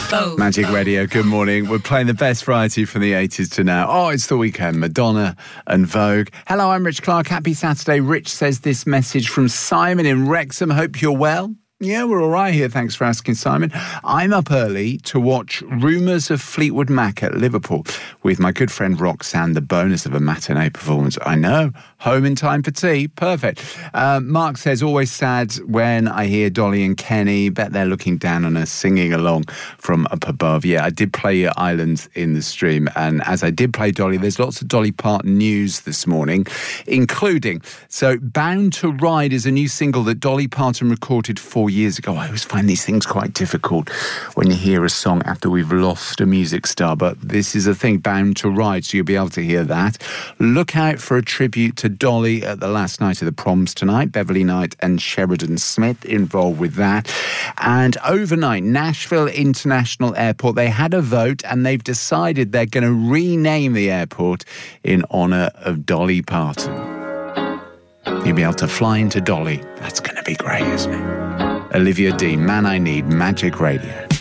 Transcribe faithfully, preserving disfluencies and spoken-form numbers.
Boom. Magic Radio, good morning. We're playing the best variety from the eighties to now. Oh, it's the weekend. Madonna and Vogue. Hello, I'm Rich Clark. Happy Saturday. Rich says this message from Simon in Wrexham. Hope you're well. Yeah, we're all right here. Thanks for asking, Simon. I'm up early to watch Rumours of Fleetwood Mac at Liverpool with my good friend Roxanne, the bonus of a matinee performance. I know. Home in time for tea. Perfect. Uh, Mark says, always sad when I hear Dolly and Kenny. Bet they're looking down on us, singing along from up above. Yeah, I did play Islands in the stream. And as I did play Dolly, there's lots of Dolly Parton news this morning, including, so Bound to Ride is a new single that Dolly Parton recorded four years ago. I always find these things quite difficult when you hear a song after we've lost a music star, but this is a thing, Bound to Ride, so you'll be able to hear that. Look out for a tribute to Dolly at the last night of the proms tonight. Beverly Knight and Sheridan Smith involved with that. And overnight, Nashville International Airport, they had a vote and they've decided they're going to rename the airport in honour of Dolly Parton. You'll be able to fly into Dolly. That's going to be great, isn't it? Olivia Dean, Man I Need, Magic Radio.